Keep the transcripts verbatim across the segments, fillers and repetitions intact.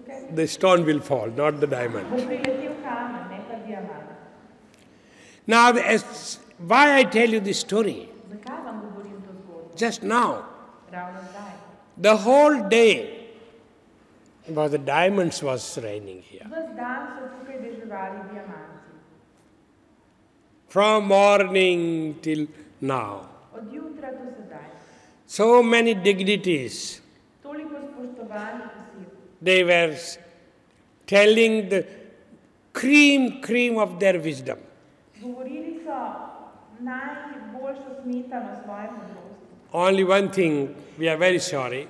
the stone will fall, not the diamond. Now, as, why I tell you this story? Just now, the whole day, about the diamonds was raining here. From morning till now. So many dignities. They were telling the cream, cream of their wisdom. Only one thing, we are very sorry.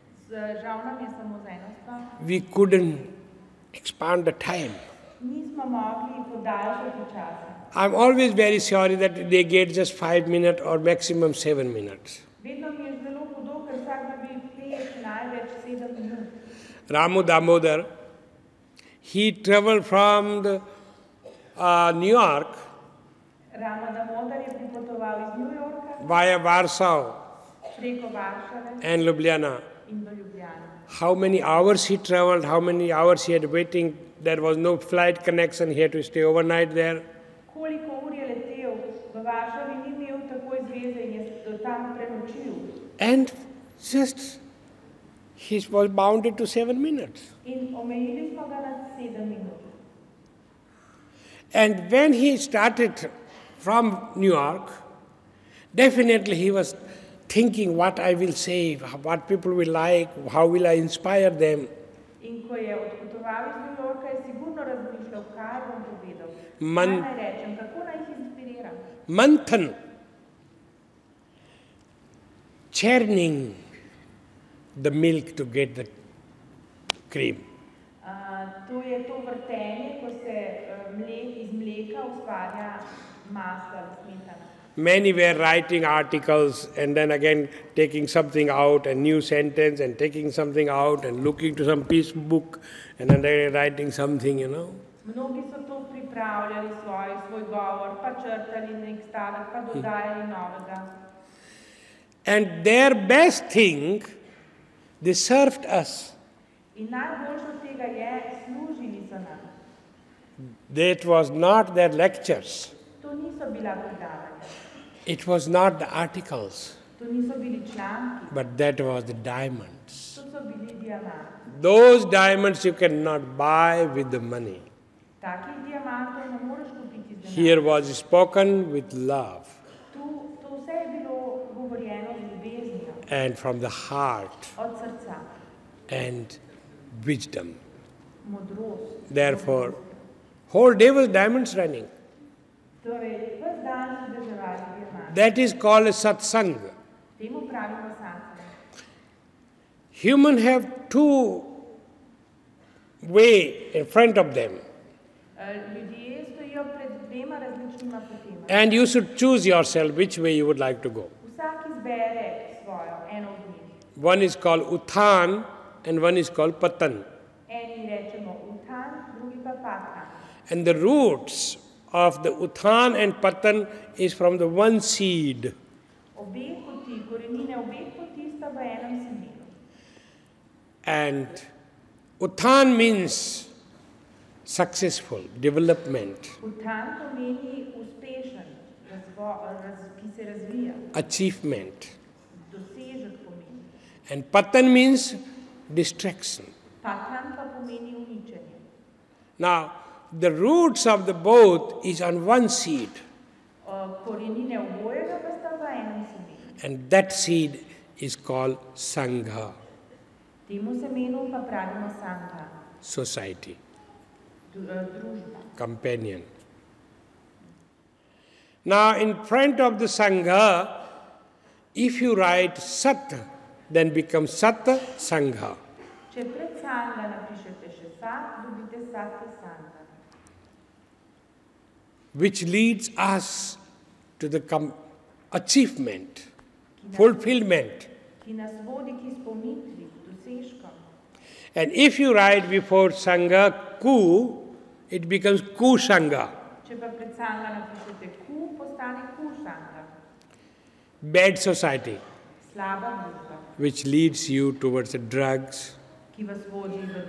We couldn't expand the time. I'm always very sorry that they get just five minutes or maximum seven minutes. Ramu Damodar, he traveled from the, uh, New York via Warsaw and Ljubljana. How many hours he traveled, how many hours he had waiting. There was no flight connection, he had to stay overnight there. And just, he was bounded to seven minutes. And when he started from New York, definitely he was thinking what I will say, what people will like, how will I inspire them. Man- Manthan, churning the milk to get the cream. Many were writing articles and then again taking something out, a new sentence, and taking something out and looking to some piece of book and then they were writing something, you know. And their best thing, they served us. That was not their lectures. It was not the articles. But that was the diamonds. Those diamonds you cannot buy with the money. Here was spoken with love. And from the heart. And wisdom. Therefore, whole day was diamonds running. That is called a satsang. Human have two way in front of them. And you should choose yourself which way you would like to go. One is called Uthan and one is called Patan. And the roots of the Uthan and Patan is from the one seed. And Uthan means successful, development, achievement. And Patan means distraction. Now, the roots of the both is on one seed. And that seed is called Sangha. Society. Companion. Now, in front of the Sangha, if you write Sat, then becomes Sat Sangha. Which leads us to the com- achievement, fulfillment. And if you write before Sangha Ku, it becomes Ku Sangha. Bad society, which leads you towards the drugs,